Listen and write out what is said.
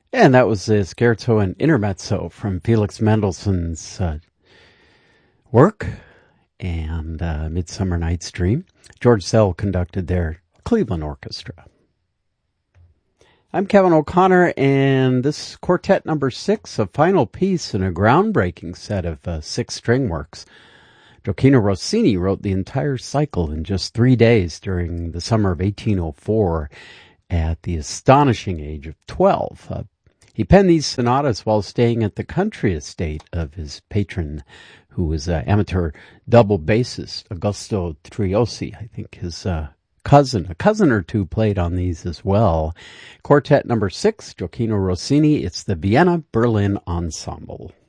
And that was the Scherzo and Intermezzo from Felix Mendelssohn's work and Midsummer Night's Dream. George Szell conducted their Cleveland Orchestra. I'm Kevin O'Connor, and this is Quartet number 6, a final piece in a groundbreaking set of 6-string works. Gioacchino Rossini wrote the entire cycle in just 3 days during the summer of 1804 at the astonishing age of 12. He penned these sonatas while staying at the country estate of his patron, who was an amateur double bassist, Augusto Triosi. I think his a cousin or two played on these as well. Quartet number 6, Gioacchino Rossini. It's the Vienna Berlin Ensemble.